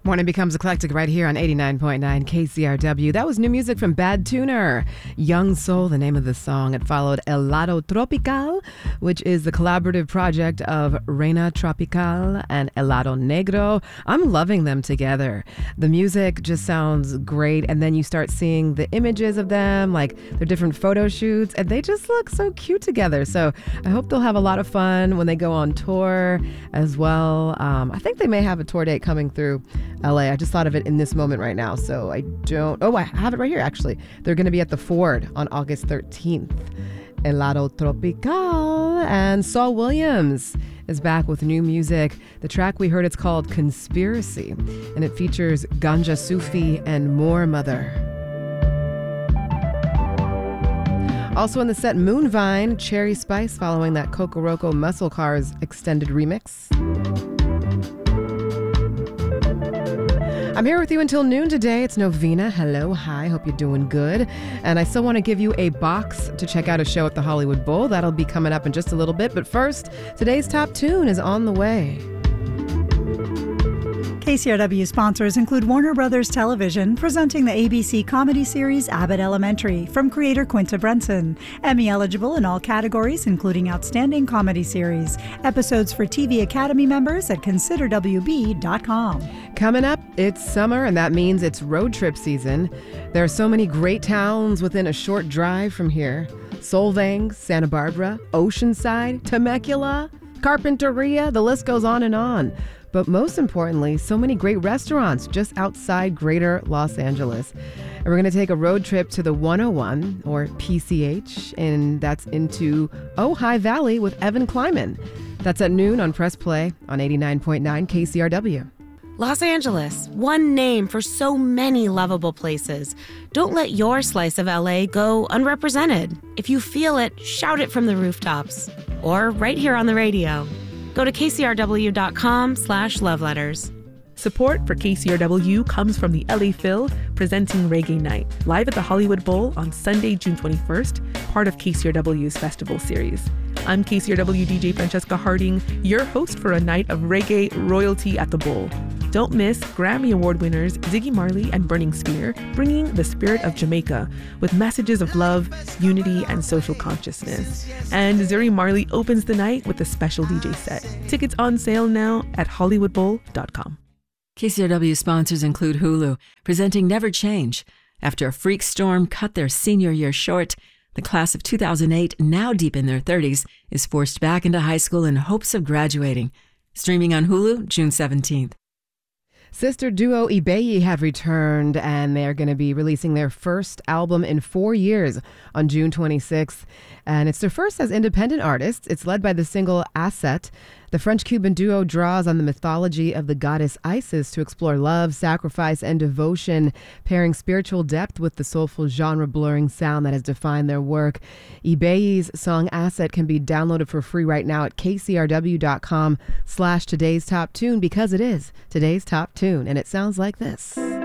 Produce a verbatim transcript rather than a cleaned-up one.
Morning becomes eclectic right here on eighty-nine point nine K C R W. That was new music from Bad Tuner. Young Soul, the name of the song. It followed Helado Tropical, which is the collaborative project of Reina Tropical and Helado Negro. I'm loving them together. The music just sounds great, and then you start seeing the images of them, like their different photo shoots, and they just look so cute together. So I hope they'll have a lot of fun when they go on tour as well. Um, I think they may have a tour date coming through L A. I just thought of it in this moment right now, so I don't... Oh, I have it right here, actually. They're going to be at the Ford on August thirteenth. Helado Tropical. And Saul Williams is back with new music. The track we heard, it's called Conspiracy, and it features Ganja Sufi and More Mother. Also in the set, Moonvine, Cherry Spice, following that Kokoroko Muscle Cars extended remix. I'm here with you until noon today. It's Novena. Hello, hi, hope you're doing good. And I still want to give you a box to check out a show at the Hollywood Bowl. That'll be coming up in just a little bit. But first, today's top tune is on the way. K C R W sponsors include Warner Brothers Television, presenting the A B C comedy series Abbott Elementary from creator Quinta Brunson. Emmy eligible in all categories, including Outstanding Comedy Series. Episodes for T V Academy members at consider w b dot com. Coming up, it's summer, and that means it's road trip season. There are so many great towns within a short drive from here. Solvang, Santa Barbara, Oceanside, Temecula, Carpinteria, the list goes on and on. But most importantly, so many great restaurants just outside greater Los Angeles. And we're going to take a road trip to the one oh one, or P C H, and that's into Ojai Valley with Evan Kleiman. That's at noon on Press Play on eighty-nine point nine K C R W. Los Angeles, one name for so many lovable places. Don't let your slice of L A go unrepresented. If you feel it, shout it from the rooftops. Or right here on the radio. Go to kcrw.com slash love letters. Support for K C R W comes from the L A Phil, presenting Reggae Night, live at the Hollywood Bowl on Sunday, June twenty-first, part of K C R W's festival series. I'm K C R W D J Francesca Harding, your host for a night of reggae royalty at the Bowl. Don't miss Grammy Award winners Ziggy Marley and Burning Spear, bringing the spirit of Jamaica with messages of love, unity, and social consciousness. And Zuri Marley opens the night with a special D J set. Tickets on sale now at hollywood bowl dot com. K C R W sponsors include Hulu, presenting Never Change. After a freak storm cut their senior year short, the class of two thousand eight, now deep in their thirties, is forced back into high school in hopes of graduating. Streaming on Hulu, June seventeenth. Sister duo Ibeyi have returned, and they're going to be releasing their first album in four years on June twenty-sixth. And it's their first as independent artists. It's led by the single Asset. The French-Cuban duo draws on the mythology of the goddess Isis to explore love, sacrifice, and devotion, pairing spiritual depth with the soulful genre-blurring sound that has defined their work. Ibeyi's song Asset can be downloaded for free right now at kcrw.com slash today's top tune, because it is today's top tune, and it sounds like this.